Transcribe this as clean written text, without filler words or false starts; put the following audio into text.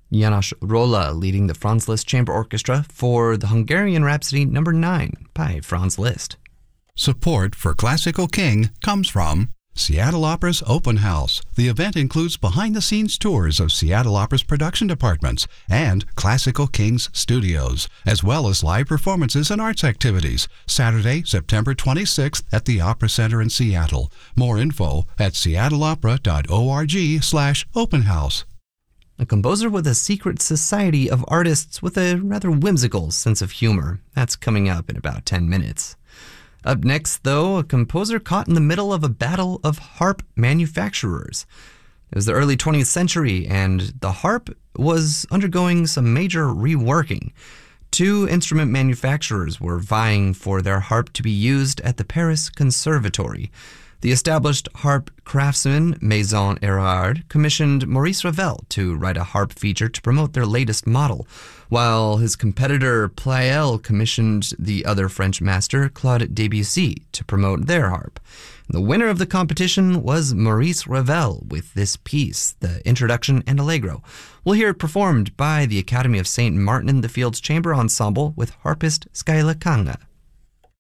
János Rolla leading the Franz Liszt Chamber Orchestra for the Hungarian Rhapsody No. 9 by Franz Liszt. Support for Classical King comes from Seattle Opera's Open House. The event includes behind-the-scenes tours of Seattle Opera's production departments and Classical King's studios, as well as live performances and arts activities. Saturday, September 26th at the Opera Center in Seattle. More info at seattleopera.org/openhouse. A composer with a secret society of artists with a rather whimsical sense of humor. That's coming up in about 10 minutes. Up next, though, a composer caught in the middle of a battle of harp manufacturers. It was the early 20th century, and the harp was undergoing some major reworking. Two instrument manufacturers were vying for their harp to be used at the Paris Conservatory. The established harp craftsman Maison Erard commissioned Maurice Ravel to write a harp feature to promote their latest model, while his competitor Pleyel commissioned the other French master Claude Debussy to promote their harp. The winner of the competition was Maurice Ravel with this piece, the Introduction and Allegro. We'll hear it performed by the Academy of St. Martin in the Fields Chamber Ensemble with harpist Skyla Kanga.